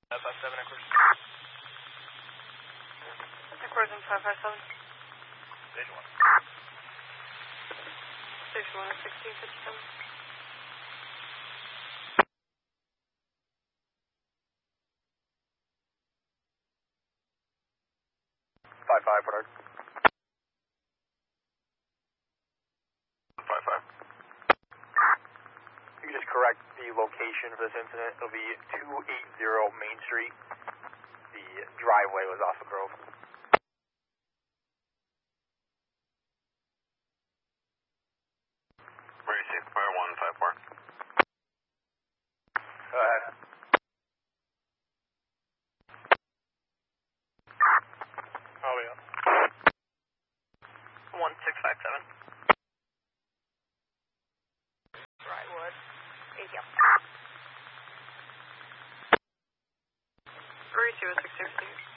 557 Eckers. Eckers in 557. Station 1. Station 1 is 1657. 55, Bernard. 55. You can just correct the location for this incident. It'll be 280 Main Street. The driveway was off of Grove. Where do you see? 154. Go ahead. Oh, yeah. 1657. Drywood. ATM. 32 is 660.